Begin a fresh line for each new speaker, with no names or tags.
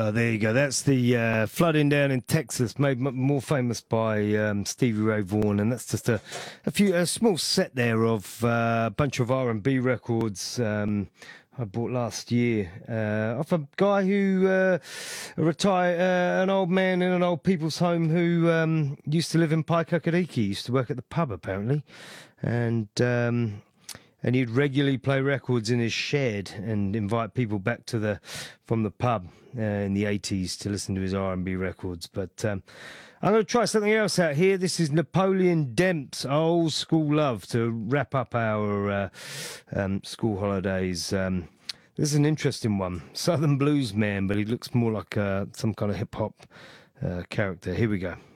There you go. That's the flooding down in Texas, made more famous by Stevie Ray Vaughan, and that's just a small set there of a bunch of R&B records I bought last year off a guy who retired, an old man in an old people's home who used to live in Paikakadiki. Used to work at the pub apparently, and he'd regularly play records in his shed and invite people back from the pub in the 80s to listen to his R&B records. But I'm going to try something else out here. This is Napoleon Demp's Old School Love to wrap up our school holidays. This is an interesting one. Southern blues man, but he looks more like some kind of hip-hop character. Here we go.